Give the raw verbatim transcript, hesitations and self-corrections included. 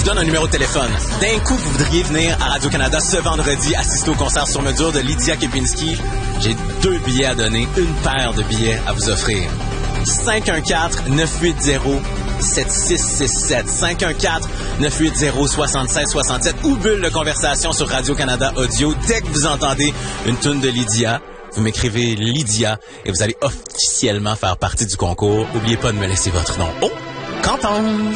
donne un numéro de téléphone. D'un coup, vous voudriez venir à Radio-Canada ce vendredi assister au concert sur mesure de Lydia Kepinski. J'ai deux billets à donner, une paire de billets à vous offrir. cinq un quatre, neuf huit zéro, sept six six sept. cinq un quatre, neuf huit zéro, six six six sept ou bulle de conversation sur Radio-Canada Audio. Dès que vous entendez une toune de Lydia, vous m'écrivez Lydia et vous allez officiellement faire partie du concours. N'oubliez pas de me laisser votre nom. Oh, Cantange!